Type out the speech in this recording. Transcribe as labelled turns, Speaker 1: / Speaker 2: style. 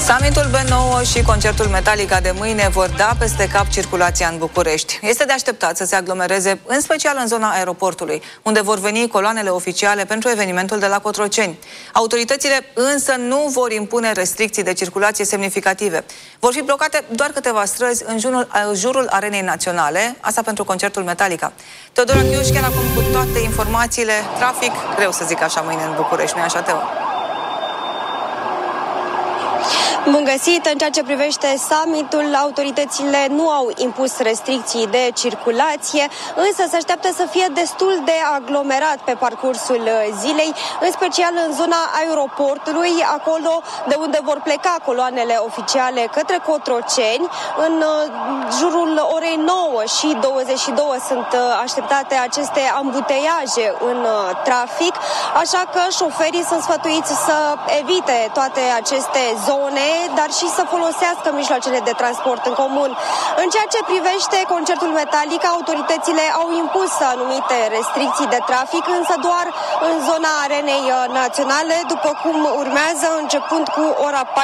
Speaker 1: Summitul B9 și concertul Metallica de mâine vor da peste cap circulația în București. Este de așteptat să se aglomereze, în special în zona aeroportului, unde vor veni coloanele oficiale pentru evenimentul de la Cotroceni. Autoritățile însă nu vor impune restricții de circulație semnificative. Vor fi blocate doar câteva străzi în jurul Arenei Naționale, asta pentru concertul Metallica. Teodora Chiușchian acum cu toate informațiile. Trafic, greu să zic așa mâine în București, nu-i așa, Teo?
Speaker 2: Bun găsit! În ceea ce privește summitul, autoritățile nu au impus restricții de circulație, însă se așteaptă să fie destul de aglomerat pe parcursul zilei, în special în zona aeroportului, acolo de unde vor pleca coloanele oficiale către Cotroceni. În jurul orei 9 și 22 sunt așteptate aceste ambuteiaje în trafic, așa că șoferii sunt sfătuiți să evite toate aceste zone, dar și să folosească mijloacele de transport în comun. În ceea ce privește concertul Metallica, autoritățile au impus anumite restricții de trafic, însă doar în zona Arenei Naționale, după cum urmează, începând cu ora